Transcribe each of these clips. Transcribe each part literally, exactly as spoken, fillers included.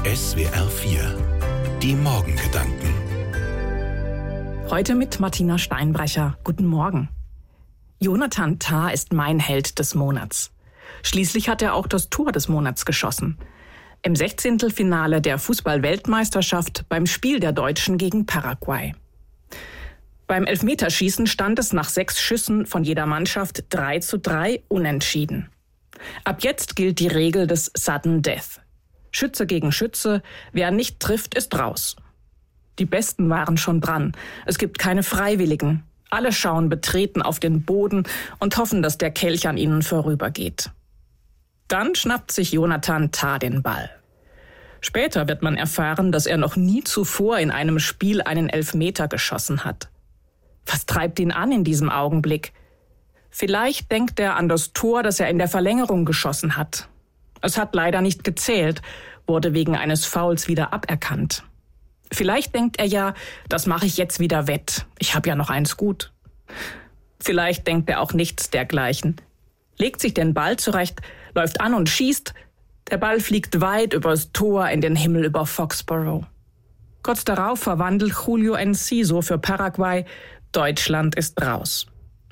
S W R vier. Die Morgengedanken. Heute mit Martina Steinbrecher. Guten Morgen. Jonathan Tah ist mein Held des Monats. Schließlich hat er auch das Tor des Monats geschossen. Im Sechzehntelfinale der Fußball-Weltmeisterschaft beim Spiel der Deutschen gegen Paraguay. Beim Elfmeterschießen stand es nach sechs Schüssen von jeder Mannschaft drei zu drei unentschieden. Ab jetzt gilt die Regel des Sudden Death. Schütze gegen Schütze, wer nicht trifft, ist raus. Die Besten waren schon dran. Es gibt keine Freiwilligen. Alle schauen betreten auf den Boden und hoffen, dass der Kelch an ihnen vorübergeht. Dann schnappt sich Jonathan Tah den Ball. Später wird man erfahren, dass er noch nie zuvor in einem Spiel einen Elfmeter geschossen hat. Was treibt ihn an in diesem Augenblick? Vielleicht denkt er an das Tor, das er in der Verlängerung geschossen hat. Es hat leider nicht gezählt, wurde wegen eines Fouls wieder aberkannt. Vielleicht denkt er ja, das mache ich jetzt wieder wett. Ich habe ja noch eins gut. Vielleicht denkt er auch nichts dergleichen. Legt sich den Ball zurecht, läuft an und schießt. Der Ball fliegt weit übers Tor in den Himmel über Foxborough. Kurz darauf verwandelt Julio Enciso für Paraguay. Deutschland ist raus.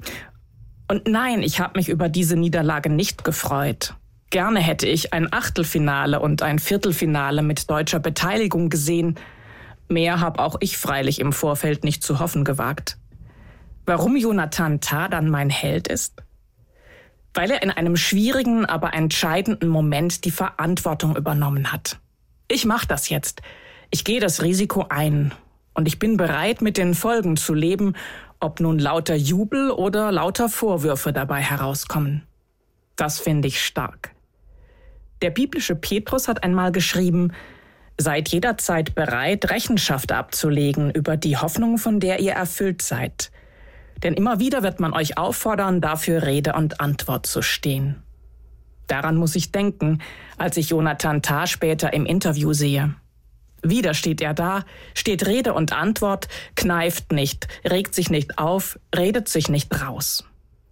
Und nein, ich habe mich über diese Niederlage nicht gefreut. Gerne hätte ich ein Achtelfinale und ein Viertelfinale mit deutscher Beteiligung gesehen. Mehr habe auch ich freilich im Vorfeld nicht zu hoffen gewagt. Warum Jonathan Tah dann mein Held ist? Weil er in einem schwierigen, aber entscheidenden Moment die Verantwortung übernommen hat. Ich mache das jetzt. Ich gehe das Risiko ein. Und ich bin bereit, mit den Folgen zu leben, ob nun lauter Jubel oder lauter Vorwürfe dabei herauskommen. Das finde ich stark. Der biblische Petrus hat einmal geschrieben: Seid jederzeit bereit, Rechenschaft abzulegen über die Hoffnung, von der ihr erfüllt seid. Denn immer wieder wird man euch auffordern, dafür Rede und Antwort zu stehen. Daran muss ich denken, als ich Jonathan Tah später im Interview sehe. Wieder steht er da, steht Rede und Antwort, kneift nicht, regt sich nicht auf, redet sich nicht raus.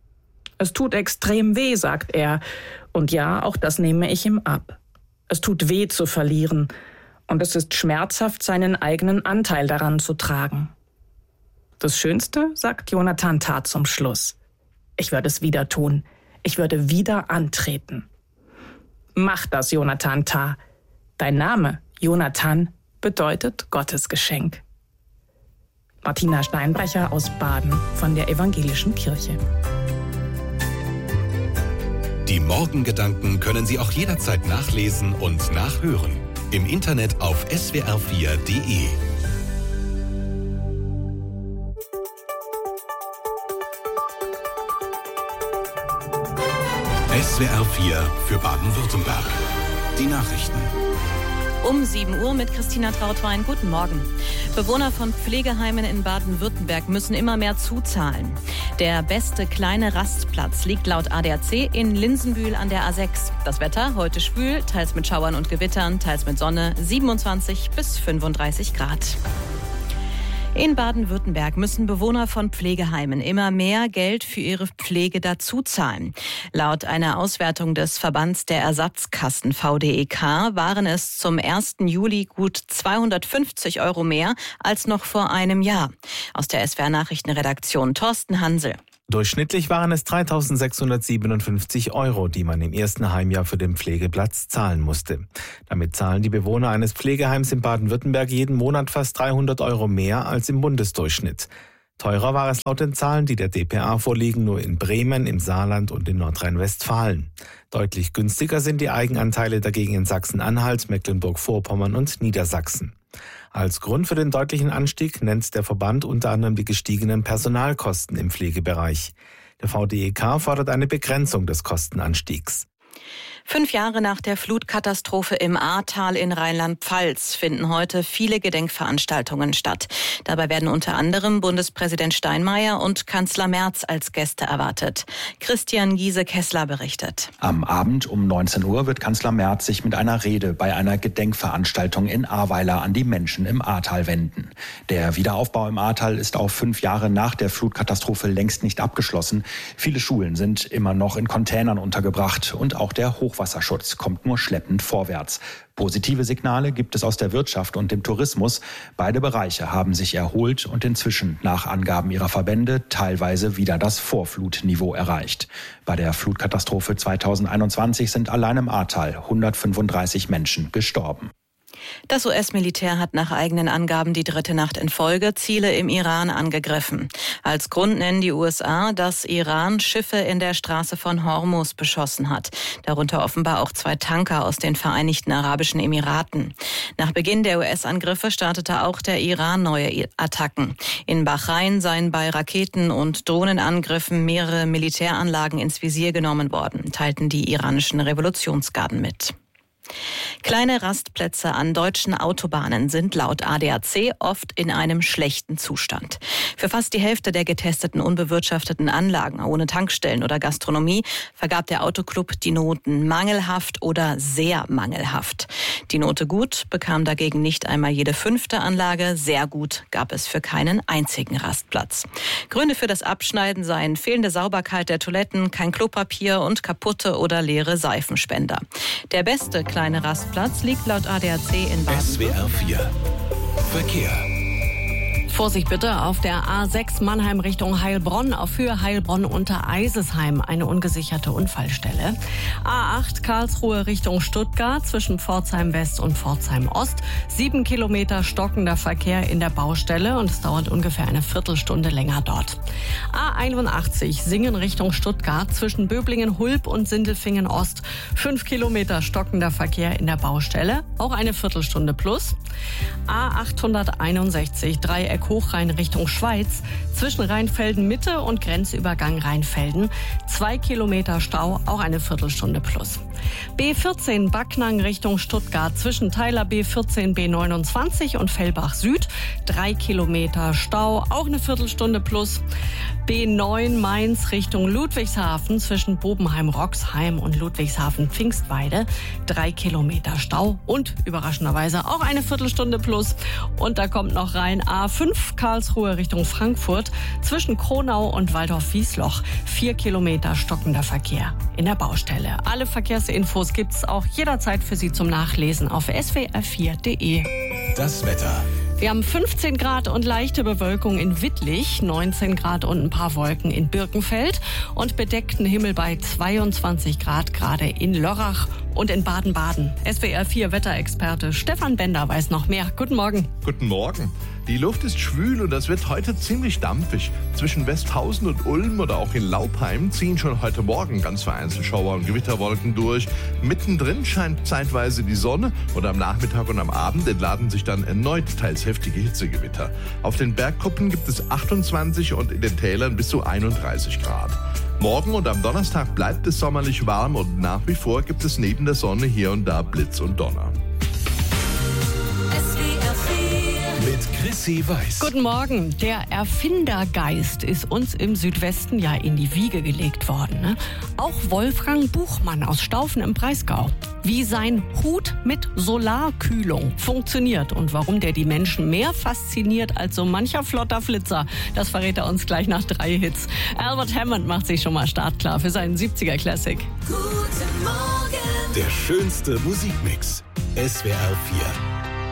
Es tut extrem weh, sagt er. Und ja, auch das nehme ich ihm ab. Es tut weh zu verlieren. Und es ist schmerzhaft, seinen eigenen Anteil daran zu tragen. Das Schönste, sagt Jonathan Tah zum Schluss: Ich würde es wieder tun. Ich würde wieder antreten. Mach das, Jonathan Tah. Dein Name, Jonathan, bedeutet Gottes Geschenk. Martina Steinbrecher aus Baden von der Evangelischen Kirche. Die Morgengedanken können Sie auch jederzeit nachlesen und nachhören. Im Internet auf S W R vier Punkt de. S W R vier für Baden-Württemberg. Die Nachrichten. Um sieben Uhr mit Christina Trautwein. Guten Morgen. Bewohner von Pflegeheimen in Baden-Württemberg müssen immer mehr zuzahlen. Der beste kleine Rastplatz liegt laut A D A C in Linsenbühl an der A sechs. Das Wetter heute schwül, teils mit Schauern und Gewittern, teils mit Sonne, siebenundzwanzig bis fünfunddreißig Grad. In Baden-Württemberg müssen Bewohner von Pflegeheimen immer mehr Geld für ihre Pflege dazuzahlen. Laut einer Auswertung des Verbands der Ersatzkassen V D E K waren es zum ersten Juli gut zweihundertfünfzig Euro mehr als noch vor einem Jahr. Aus der S W R-Nachrichtenredaktion Thorsten Hansel. Durchschnittlich waren es dreitausendsechshundertsiebenundfünfzig Euro, die man im ersten Heimjahr für den Pflegeplatz zahlen musste. Damit zahlen die Bewohner eines Pflegeheims in Baden-Württemberg jeden Monat fast dreihundert Euro mehr als im Bundesdurchschnitt. Teurer war es laut den Zahlen, die der D P A vorliegen, nur in Bremen, im Saarland und in Nordrhein-Westfalen. Deutlich günstiger sind die Eigenanteile dagegen in Sachsen-Anhalt, Mecklenburg-Vorpommern und Niedersachsen. Als Grund für den deutlichen Anstieg nennt der Verband unter anderem die gestiegenen Personalkosten im Pflegebereich. Der V D E K fordert eine Begrenzung des Kostenanstiegs. Fünf Jahre nach der Flutkatastrophe im Ahrtal in Rheinland-Pfalz finden heute viele Gedenkveranstaltungen statt. Dabei werden unter anderem Bundespräsident Steinmeier und Kanzler Merz als Gäste erwartet. Christian Giese-Kessler berichtet. Am Abend um neunzehn Uhr wird Kanzler Merz sich mit einer Rede bei einer Gedenkveranstaltung in Ahrweiler an die Menschen im Ahrtal wenden. Der Wiederaufbau im Ahrtal ist auch fünf Jahre nach der Flutkatastrophe längst nicht abgeschlossen. Viele Schulen sind immer noch in Containern untergebracht und auch auch der Hochwasserschutz kommt nur schleppend vorwärts. Positive Signale gibt es aus der Wirtschaft und dem Tourismus. Beide Bereiche haben sich erholt und inzwischen nach Angaben ihrer Verbände teilweise wieder das Vorflutniveau erreicht. Bei der Flutkatastrophe zweitausendeinundzwanzig sind allein im Ahrtal hundertfünfunddreißig Menschen gestorben. Das U S-Militär hat nach eigenen Angaben die dritte Nacht in Folge Ziele im Iran angegriffen. Als Grund nennen die U S A, dass Iran Schiffe in der Straße von Hormuz beschossen hat. Darunter offenbar auch zwei Tanker aus den Vereinigten Arabischen Emiraten. Nach Beginn der U S-Angriffe startete auch der Iran neue Attacken. In Bahrain seien bei Raketen- und Drohnenangriffen mehrere Militäranlagen ins Visier genommen worden, teilten die iranischen Revolutionsgarden mit. Kleine Rastplätze an deutschen Autobahnen sind laut A D A C oft in einem schlechten Zustand. Für fast die Hälfte der getesteten unbewirtschafteten Anlagen ohne Tankstellen oder Gastronomie vergab der Autoclub die Noten mangelhaft oder sehr mangelhaft. Die Note gut bekam dagegen nicht einmal jede fünfte Anlage, sehr gut gab es für keinen einzigen Rastplatz. Gründe für das Abschneiden seien fehlende Sauberkeit der Toiletten, kein Klopapier und kaputte oder leere Seifenspender. Der beste kleine Rastplatz liegt laut A D A C in Baden. S W R vier Verkehr. Vorsicht bitte auf der A sechs Mannheim Richtung Heilbronn, auf Höhe Heilbronn unter Eisesheim, eine ungesicherte Unfallstelle. A acht Karlsruhe Richtung Stuttgart zwischen Pforzheim West und Pforzheim Ost. Sieben Kilometer stockender Verkehr in der Baustelle und es dauert ungefähr eine Viertelstunde länger dort. A einundachtzig Singen Richtung Stuttgart zwischen Böblingen-Hulb und Sindelfingen Ost. Fünf Kilometer stockender Verkehr in der Baustelle, auch eine Viertelstunde plus. A achthunderteinundsechzig Dreieck Hochrhein Richtung Schweiz zwischen Rheinfelden Mitte und Grenzübergang Rheinfelden. Zwei Kilometer Stau, auch eine Viertelstunde plus. B vierzehn Backnang Richtung Stuttgart zwischen Teiler B vierzehn B neunundzwanzig und Fellbach Süd. Drei Kilometer Stau, auch eine Viertelstunde plus. B neun Mainz Richtung Ludwigshafen zwischen Bobenheim-Roxheim und Ludwigshafen-Pfingstweide. Drei Kilometer Stau und überraschenderweise auch eine Viertelstunde plus. Und da kommt noch rein A fünf Karlsruhe Richtung Frankfurt zwischen Kronau und Waldorf-Wiesloch. Vier Kilometer stockender Verkehr in der Baustelle. Alle Verkehrsinfos gibt's auch jederzeit für Sie zum Nachlesen auf S W R vier Punkt de. Das Wetter. Wir haben fünfzehn Grad und leichte Bewölkung in Wittlich, neunzehn Grad und ein paar Wolken in Birkenfeld und bedeckten Himmel bei zweiundzwanzig Grad gerade in Lörrach und in Baden-Baden. S W R vier Wetterexperte Stefan Bender weiß noch mehr. Guten Morgen. Guten Morgen. Die Luft ist schwül und das wird heute ziemlich dampfig. Zwischen Westhausen und Ulm oder auch in Laupheim ziehen schon heute Morgen ganz vereinzelt Schauer und Gewitterwolken durch. Mittendrin scheint zeitweise die Sonne und am Nachmittag und am Abend entladen sich dann erneut teils heftige Hitzegewitter. Auf den Bergkuppen gibt es achtundzwanzig und in den Tälern bis zu einunddreißig Grad. Morgen und am Donnerstag bleibt es sommerlich warm und nach wie vor gibt es neben der Sonne hier und da Blitz und Donner. Mit Chrissy Weiß. Guten Morgen. Der Erfindergeist ist uns im Südwesten ja in die Wiege gelegt worden. Ne? Auch Wolfgang Buchmann aus Staufen im Breisgau. Wie sein Hut mit Solarkühlung funktioniert und warum der die Menschen mehr fasziniert als so mancher flotter Flitzer, das verrät er uns gleich nach drei Hits. Albert Hammond macht sich schon mal startklar für seinen siebziger Classic. Guten Morgen. Der schönste Musikmix. S W R vier.